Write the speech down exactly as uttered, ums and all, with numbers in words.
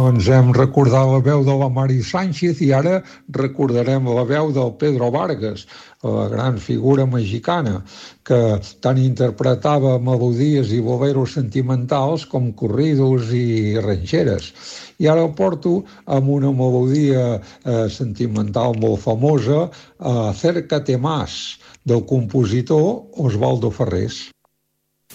Doncs hem recordat la veu de la Mari Sánchez i ara recordarem la veu del Pedro Vargas, la gran figura mexicana, que tant interpretava melodies i boleros sentimentals com corridos i ranxeres. I ara el porto amb una melodia eh, sentimental molt famosa, eh, Acércate Más, del compositor Osvaldo Ferrés.